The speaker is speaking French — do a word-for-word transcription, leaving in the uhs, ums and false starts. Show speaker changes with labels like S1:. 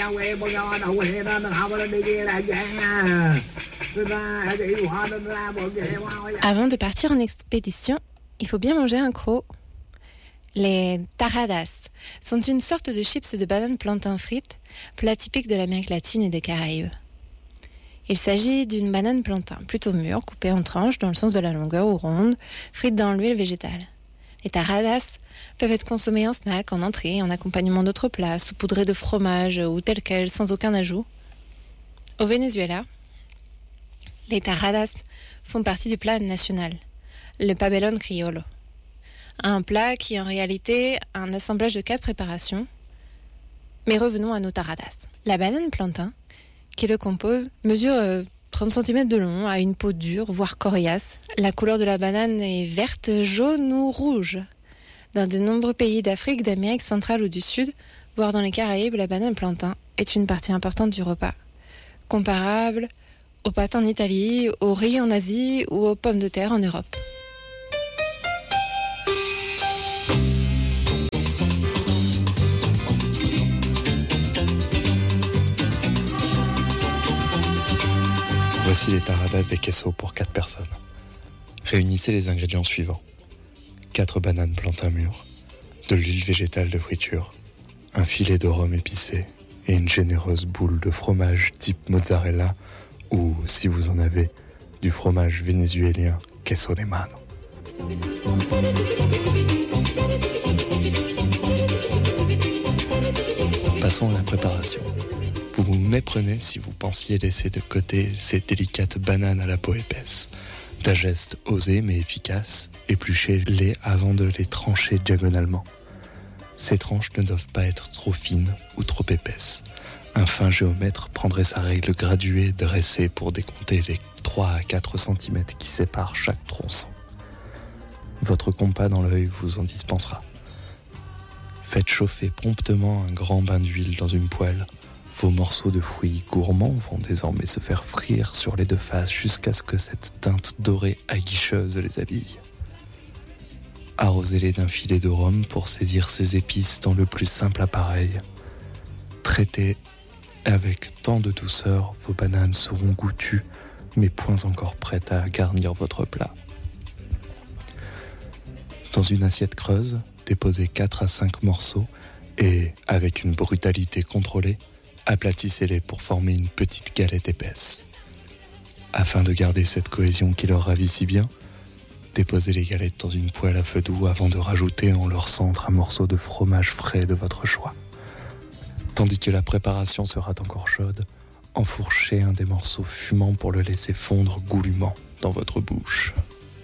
S1: Avant de partir en expédition, il faut bien manger un croc. Les taradas sont une sorte de chips de banane plantain frites, plat typique de l'Amérique latine et des Caraïbes. Il s'agit d'une banane plantain plutôt mûre, coupée en tranches dans le sens de la longueur ou ronde, frite dans l'huile végétale. Les taradas peuvent être consommées en snack, en entrée, en accompagnement d'autres plats, saupoudrées de fromage ou telles quelles, sans aucun ajout. Au Venezuela, les taradas font partie du plat national, le pabellón criollo. Un plat qui est en réalité un assemblage de quatre préparations. Mais revenons à nos taradas. La banane plantain, qui le compose, mesure euh, trente centimètres de long, a une peau dure, voire coriace. La couleur de la banane est verte, jaune ou rouge. Dans de nombreux pays d'Afrique, d'Amérique centrale ou du Sud, voire dans les Caraïbes, la banane plantain est une partie importante du repas. Comparable aux pâtes en Italie, au riz en Asie ou aux pommes de terre en Europe.
S2: Voici les taradas des quesos pour quatre personnes. Réunissez les ingrédients suivants. quatre bananes plantain mûres, de l'huile végétale de friture, un filet de rhum épicé et une généreuse boule de fromage type mozzarella ou, si vous en avez, du fromage vénézuélien queso de mano. Passons à la préparation. Vous vous méprenez si vous pensiez laisser de côté ces délicates bananes à la peau épaisse. D'un geste osé mais efficace, épluchez-les avant de les trancher diagonalement. Ces tranches ne doivent pas être trop fines ou trop épaisses. Un fin géomètre prendrait sa règle graduée dressée pour décompter les trois à quatre centimètres qui séparent chaque tronçon. Votre compas dans l'œil vous en dispensera. Faites chauffer promptement un grand bain d'huile dans une poêle. Vos morceaux de fruits gourmands vont désormais se faire frire sur les deux faces jusqu'à ce que cette teinte dorée aguicheuse les habille. Arrosez-les d'un filet de rhum pour saisir ces épices dans le plus simple appareil. Traitez avec tant de douceur, vos bananes seront goûtues, mais point encore prêtes à garnir votre plat. Dans une assiette creuse, déposez quatre à cinq morceaux et, avec une brutalité contrôlée, aplatissez-les pour former une petite galette épaisse. Afin de garder cette cohésion qui leur ravit si bien, déposez les galettes dans une poêle à feu doux avant de rajouter en leur centre un morceau de fromage frais de votre choix. Tandis que la préparation sera encore chaude, enfourchez un des morceaux fumants pour le laisser fondre goulûment dans votre bouche.